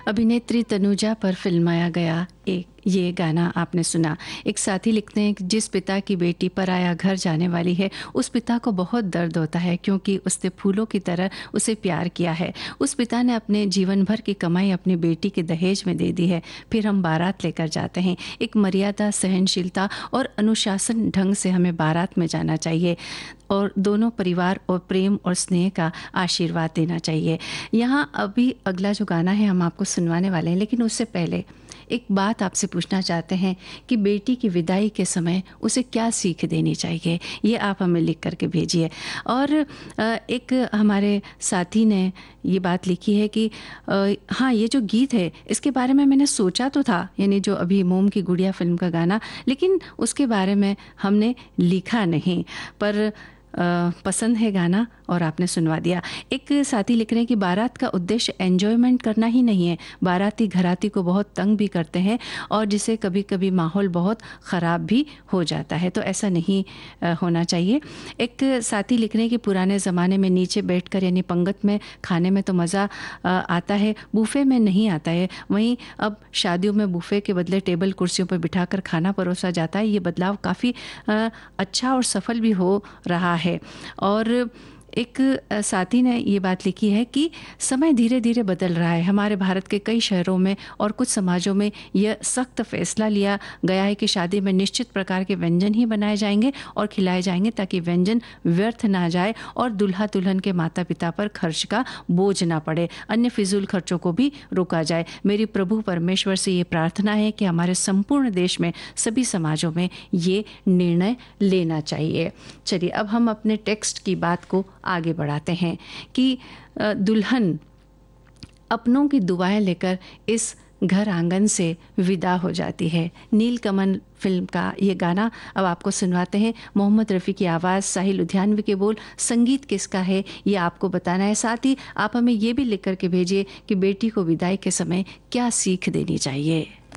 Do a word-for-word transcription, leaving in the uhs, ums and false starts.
अभिनेत्री तनुजा पर फिल्माया गया एक ये गाना आपने सुना। एक साथी लिखते हैं कि जिस पिता की बेटी पराया घर जाने वाली है, उस पिता को बहुत दर्द होता है क्योंकि उसने फूलों की तरह उसे प्यार किया है। उस पिता ने अपने जीवन भर की कमाई अपनी बेटी के दहेज में दे दी है। फिर हम बारात लेकर जाते हैं। एक मर्यादा, सहनशीलता और अनुशासन ढंग से हमें बारात में जाना चाहिए और दोनों परिवार और प्रेम और स्नेह का आशीर्वाद देना चाहिए। यहाँ अभी अगला जो गाना है हम आपको सुनवाने वाले हैं, लेकिन उससे पहले एक बात आपसे पूछना चाहते हैं कि बेटी की विदाई के समय उसे क्या सीख देनी चाहिए, ये आप हमें लिख करके भेजिए। और एक हमारे साथी ने ये बात लिखी है कि हाँ, ये जो गीत है इसके बारे में मैंने सोचा तो था, यानी जो अभी मोम की गुड़िया फिल्म का गाना, लेकिन उसके बारे में हमने लिखा नहीं, पर आ, पसंद है गाना और आपने सुनवा दिया। एक साथी लिख रहे हैं कि बारात का उद्देश्य एन्जॉयमेंट करना ही नहीं है, बाराती घराती को बहुत तंग भी करते हैं और जिसे कभी कभी माहौल बहुत ख़राब भी हो जाता है, तो ऐसा नहीं आ, होना चाहिए। एक साथी लिख रहे हैं कि पुराने ज़माने में नीचे बैठकर यानी पंगत में खाने में तो मज़ा आता है, बूफे में नहीं आता है। वहीं अब शादियों में बूफे के बदले टेबल कुर्सियों पर बिठाकर खाना परोसा जाता है। ये बदलाव काफ़ी अच्छा और सफल भी हो रहा है। और एक साथी ने ये बात लिखी है कि समय धीरे धीरे बदल रहा है। हमारे भारत के कई शहरों में और कुछ समाजों में यह सख्त फैसला लिया गया है कि शादी में निश्चित प्रकार के व्यंजन ही बनाए जाएंगे और खिलाए जाएंगे ताकि व्यंजन व्यर्थ ना जाए और दुल्हा दुल्हन के माता पिता पर खर्च का बोझ ना पड़े, अन्य फिजूल खर्चों को भी रोका जाए। मेरी प्रभु परमेश्वर से ये प्रार्थना है कि हमारे संपूर्ण देश में सभी समाजों में ये निर्णय लेना चाहिए। चलिए अब हम अपने टेक्स्ट की बात को आगे बढ़ाते हैं कि दुल्हन अपनों की दुआएं लेकर इस घर आंगन से विदा हो जाती है। नीलकमल फिल्म का ये गाना अब आपको सुनवाते हैं। मोहम्मद रफ़ी की आवाज़, साहिल लुधियानवी के बोल, संगीत किसका है ये आपको बताना है। साथ ही आप हमें ये भी लिख करके भेजिए कि बेटी को विदाई के समय क्या सीख देनी चाहिए।